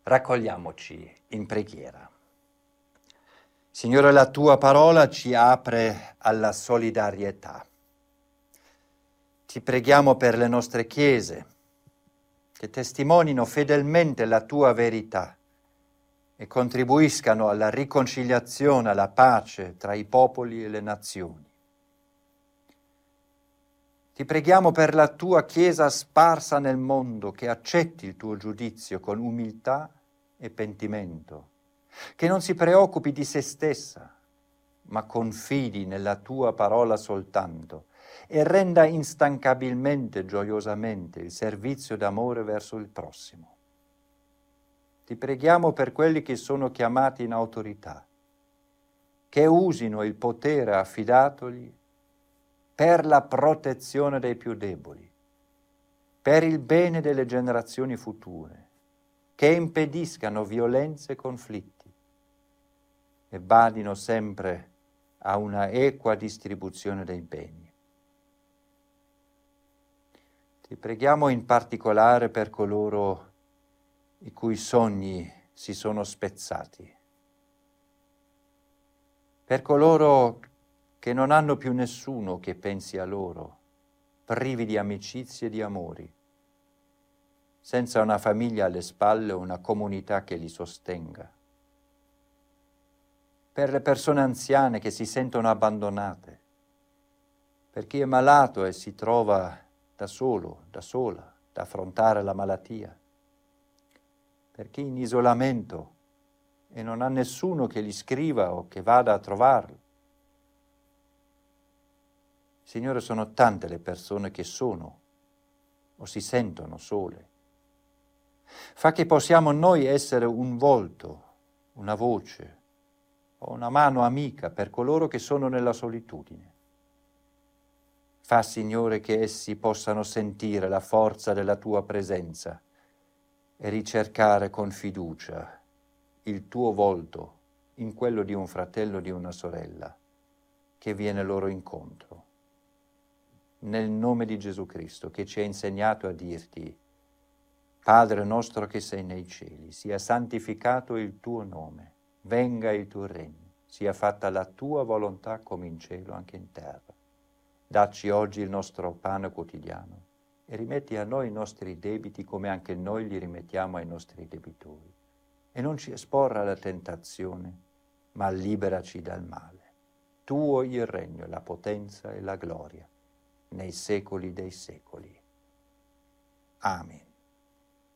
Raccogliamoci in preghiera. Signore, la tua parola ci apre alla solidarietà. Ti preghiamo per le nostre chiese, che testimonino fedelmente la tua verità e contribuiscano alla riconciliazione, alla pace tra i popoli e le nazioni. Ti preghiamo per la tua Chiesa sparsa nel mondo, che accetti il tuo giudizio con umiltà e pentimento, che non si preoccupi di se stessa, ma confidi nella tua parola soltanto e renda instancabilmente, gioiosamente il servizio d'amore verso il prossimo. Ti preghiamo per quelli che sono chiamati in autorità, che usino il potere affidatogli per la protezione dei più deboli, per il bene delle generazioni future, che impediscano violenze e conflitti e badino sempre a una equa distribuzione dei beni. Ti preghiamo in particolare per coloro i cui sogni si sono spezzati, per coloro che non hanno più nessuno che pensi a loro, privi di amicizie e di amori, senza una famiglia alle spalle o una comunità che li sostenga, per le persone anziane che si sentono abbandonate, per chi è malato e si trova da solo, da sola, da affrontare la malattia, per chi è in isolamento e non ha nessuno che gli scriva o che vada a trovarlo. Signore, sono tante le persone che sono o si sentono sole. Fa che possiamo noi essere un volto, una voce o una mano amica per coloro che sono nella solitudine. Fa, Signore, che essi possano sentire la forza della tua presenza e ricercare con fiducia il tuo volto in quello di un fratello o di una sorella che viene loro incontro. Nel nome di Gesù Cristo, che ci ha insegnato a dirti: Padre nostro che sei nei cieli, sia santificato il tuo nome, venga il tuo regno, sia fatta la tua volontà come in cielo anche in terra. Dacci oggi il nostro pane quotidiano e rimetti a noi i nostri debiti come anche noi li rimettiamo ai nostri debitori. E non ci esporre alla tentazione, ma liberaci dal male. Tuo il regno, la potenza e la gloria nei secoli dei secoli. Amen.